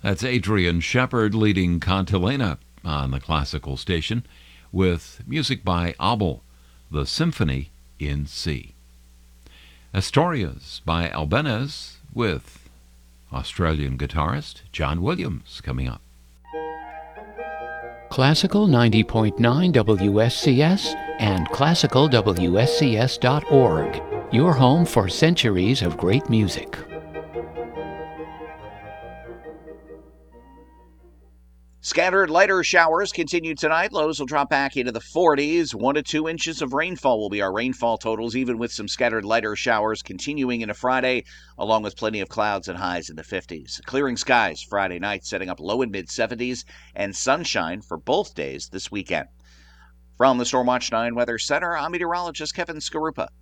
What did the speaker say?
That's Adrian Shepard leading Cantilena on the classical station with music by Abel, the Symphony in C. Astorias by Albanese with Australian guitarist John Williams coming up. Classical 90.9 WSCS and classicalwscs.org, your home for centuries of great music. Scattered lighter showers continue tonight. Lows will drop back into the 40s. 1 to 2 inches of rainfall will be our rainfall totals, even with some scattered lighter showers continuing into Friday, along with plenty of clouds and highs in the 50s. Clearing skies Friday night, setting up low and mid-70s, and sunshine for both days this weekend. From the Stormwatch 9 Weather Center, I'm meteorologist Kevin Skarupa.